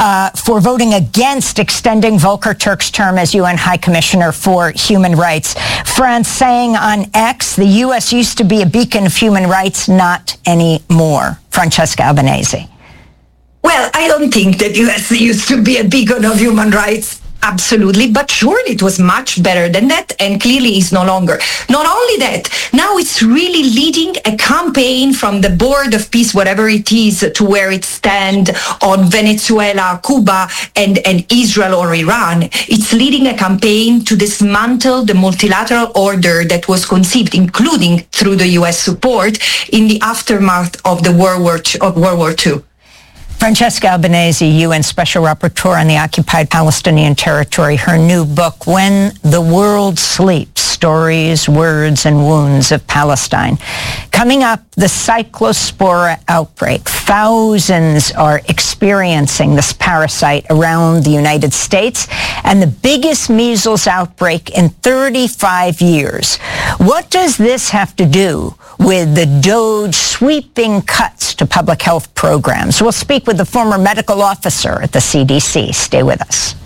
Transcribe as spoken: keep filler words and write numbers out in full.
uh, for voting against extending Volker Turk's term as U N High Commissioner for Human Rights. France saying on X, the U S used to be a beacon of human rights, not anymore. Francesca Albanese. Well, I don't think that U S used to be a beacon of human rights. Absolutely, but surely it was much better than that, and clearly is no longer. Not only that, now it's really leading a campaign from the Board of Peace, whatever it is, to where it stands on Venezuela, Cuba, and, and Israel or Iran. It's leading a campaign to dismantle the multilateral order that was conceived, including through the U S support, in the aftermath of the World War Two, of World War Two. Francesca Albanese, U N Special Rapporteur on the Occupied Palestinian Territory, her new book, When the World Sleeps, Stories, Words, and Wounds of Palestine. Coming up, the Cyclospora outbreak. Thousands are experiencing this parasite around the United States, and the biggest measles outbreak in thirty-five years. What does this have to do with the DOGE sweeping cuts to public health programs? We'll speak with the former medical officer at the C D C. Stay with us.